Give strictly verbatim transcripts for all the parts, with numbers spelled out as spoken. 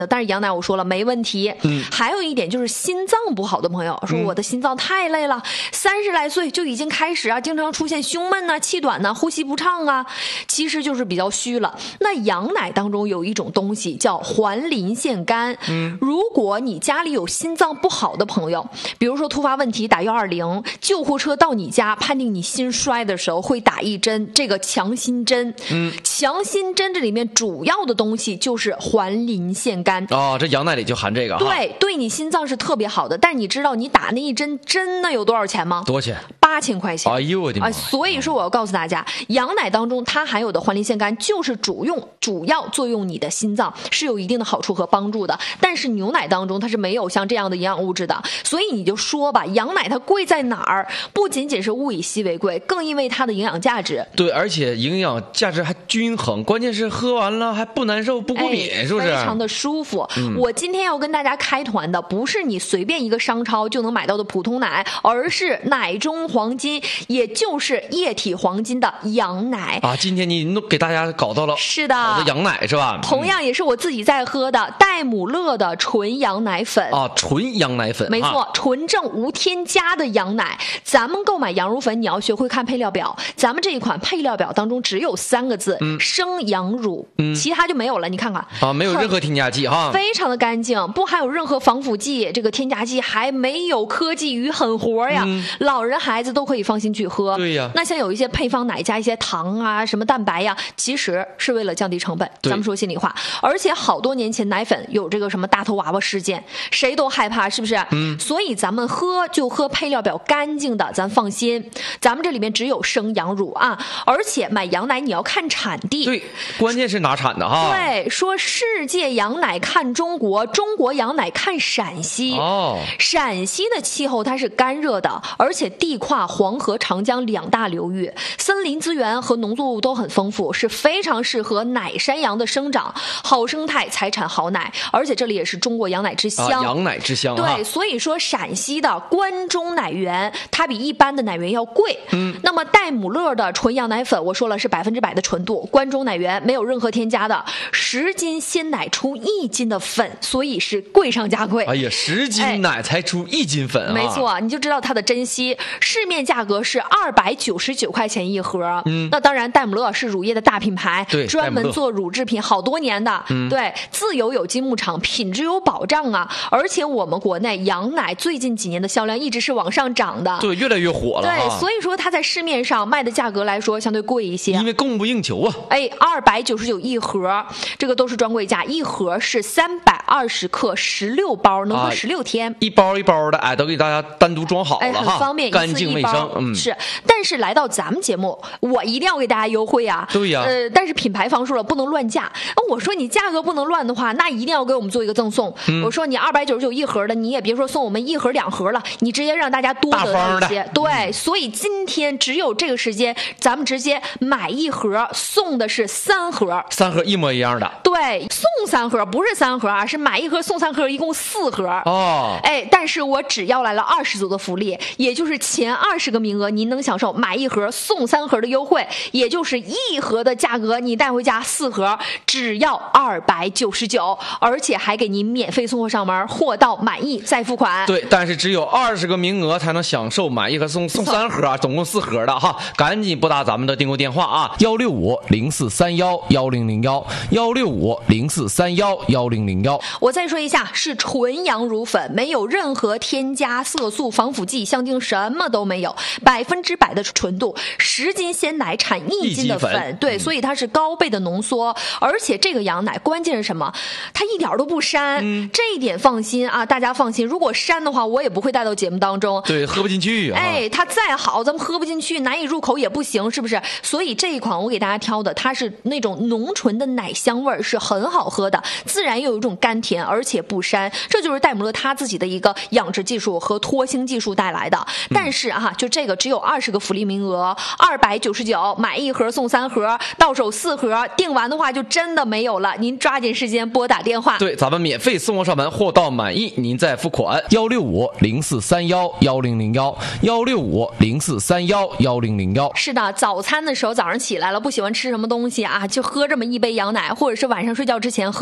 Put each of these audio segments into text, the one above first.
但是羊奶我说了没问题。嗯，还有一点就是心脏不好的朋友说我的心脏太累了，三十来岁就已经开始啊，经常出现胸闷呐、气短呐、呼吸不畅啊，其实就是比较虚了。那羊奶当中有一种东西叫环磷腺苷，嗯，如果你家里有心脏不好的朋友，比如说突发问题打一二零，救护车到你家判定你心衰的时候会打一针这个强心针，嗯，强心针这里面主要的东西就是环磷腺苷。 哦，这羊奶里就含这个。 对，对你心脏是特别好的。但是你知道你打那一针真的有多少钱吗？ 多少钱？ 八千块钱。 哎呦我的妈！ 哎，所以说我要告诉大家，羊奶当中它含有的环磷腺苷就是主用主要作用你的心脏，是有一定的好处和帮助的。但是牛奶当中它是没有像这样的营养物质的，所以你就说吧，羊奶它贵在哪儿？不仅仅是物以稀为贵，更因为它的营养价值。 对，而且营养价值还均衡，关键是喝完了还不难受不过敏， 哎、 是不是？ 非常的舒服、嗯。我今天要跟大家开团的不是你随便一个商超就能买到的普通奶，而是奶中黄金，也就是液体黄金的羊奶啊。今天你给大家搞到了， 是的， 好的羊奶是吧？ 同样也是我自己在喝的戴姆勒的纯羊奶粉啊，纯羊奶粉， 没错，纯正无添加的羊奶。咱们购买羊乳粉，你要学会看配料表。咱们这一款配料表当中只有三个字：嗯、生羊乳、嗯，其他就没有了。你看看啊，没有任何添加剂哈， 非常的干净，不含有任何防腐剂，这个添加剂还没有科技与狠活呀、嗯。老人孩子都可以放心去喝。 对呀， 那像有一些配方奶加一些糖啊、什么蛋白呀，其实是为了降低成本。咱们说心里话，而且好多年前奶粉有这个什么大头娃娃事件，谁都害怕，是不是？嗯。所以咱们喝就喝配料表干净的，咱放心。咱们这里面只有生羊乳啊，而且买羊奶你要看产地。 对，关键是哪产的哈？ 对，说世界羊奶看中国，中国羊奶看陕西。哦，陕西的气候它是干热的，而且地跨黄河、长江两大流域，森林资源和农作物都很丰富，是非常适合奶山羊的生长，好生态才产好奶，而且这里也是中国羊奶之乡。 啊、羊奶之乡。 对，所以说陕西的关中奶源它比一般的奶源要贵。嗯，那么戴姆勒的纯羊奶粉，我说了是百分之百的纯度，关中奶源没有任何添加的，十斤鲜奶出一斤的粉，所以是贵上加贵。 哎呀，十斤奶才出一斤粉啊！ 没错，你就知道它的珍惜。市面价格是二百九十九块钱一盒。嗯，那当然戴姆勒是乳业的大品牌， 对， 专门做乳制品好多年的。嗯，对，自有有机牧场，品质有保障啊。而且我们国内羊奶最近几年的销量一直是往上涨的， 对，越来越火了。 对，所以说它在市面上卖的价格来说相对贵一些， 因为供不应求啊。 哎，二百九十九一盒，这个都是专柜价，一盒是三百二十克，十六包，能喝十六天、啊， 一包一包的，哎，都给大家单独装好了， 哎，很方便， 干净卫生。嗯， 是。但是来到咱们节目，我一定要给大家优惠啊。 对呀、啊。 呃，但是品牌方说了不能乱价，我说你价格不能乱的话，那一定要给我们做一个赠送。嗯、我说你二百九十九一盒的，你也别说送我们一盒两盒了，你直接让大家多得到一些。对、嗯，所以今天只有这个时间，咱们直接买一盒送的是三盒， 三盒一模一样的。 对，送三盒不是三盒啊，是买一盒送三盒，一共四盒。哦，哎，但是我只要来了二十组的福利，也就是前二十个名额，您能享受买一盒送三盒的优惠，也就是一盒的价格，你带回家四盒只要二百九十九，而且还给您免费送货上门，货到满意再付款。 对，但是只有二十个名额才能享受买一盒送送三盒啊，总共四盒的哈，赶紧拨打咱们的订购电话啊，幺六五零四三幺幺零零幺，幺六五零四三幺幺零零幺。 我再说一下，是纯羊乳粉，没有任何添加色素、防腐剂、香精，什么都没有，百分之百的纯度，十斤鲜奶产一斤的粉， 粉对、嗯，所以它是高倍的浓缩，而且这个羊奶关键是什么？它一点都不膻、嗯，这一点放心啊，大家放心。如果膻的话，我也不会带到节目当中， 对，喝不进去啊。 哎，它再好，咱们喝不进去，难以入口也不行，是不是？所以这一款我给大家挑的，它是那种浓醇的奶香味儿，是很好喝的，自然又有一种甘甜，而且不膻，这就是戴姆勒它自己的一个养殖技术和脱星技术带来的。但是啊，就这个只有二十个福利名额，二百九十九买一盒送三盒，到手四盒，订完的话就真的没有了。您抓紧时间拨打电话。 对，咱们免费送货上门，货到满意您再付款。幺六五零四三幺幺零零幺，幺六五零四三幺幺零零幺。 是的，早餐的时候早上起来了，不喜欢吃什么东西啊，就喝这么一杯羊奶，或者是晚上睡觉之前喝一杯，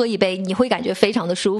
你会感觉非常的舒服。